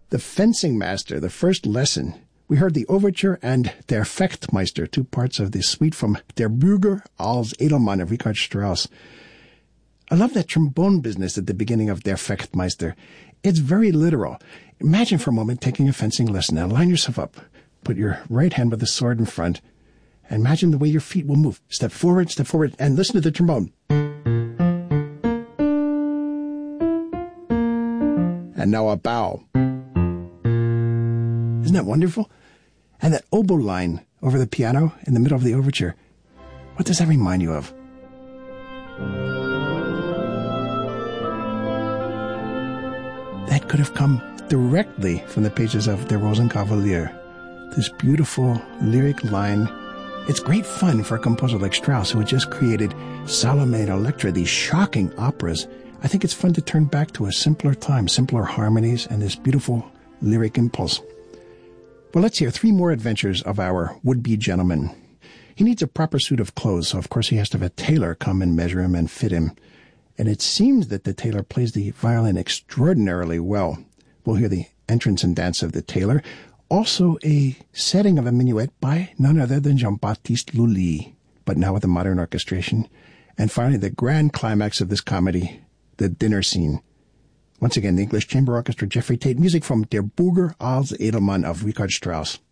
The Fencing Master, the first lesson. We heard the Overture and Der Fechtmeister, two parts of the suite from Der Bürger als Edelmann of Richard Strauss. I love that trombone business at the beginning of Der Fechtmeister. It's very literal. Imagine for a moment taking a fencing lesson. Now line yourself up. Put your right hand with the sword in front. And imagine the way your feet will move. Step forward, and listen to the trombone. And now a bow. Isn't that wonderful? And that oboe line over the piano in the middle of the overture. What does that remind you of? That could have come directly from the pages of Der Rosenkavalier. This beautiful lyric line. It's great fun for a composer like Strauss, who had just created Salome and Electra, these shocking operas. I think it's fun to turn back to a simpler time, simpler harmonies, and this beautiful lyric impulse. Well, let's hear 3 more adventures of our would-be gentleman. He needs a proper suit of clothes, so of course he has to have a tailor come and measure him and fit him. And it seems that the tailor plays the violin extraordinarily well. We'll hear the entrance and dance of the tailor. Also a setting of a minuet by none other than Jean-Baptiste Lully, but now with a modern orchestration. And finally, the grand climax of this comedy, the dinner scene. Once again, the English Chamber Orchestra, Jeffrey Tate, music from Der Bürger als Edelmann of Richard Strauss.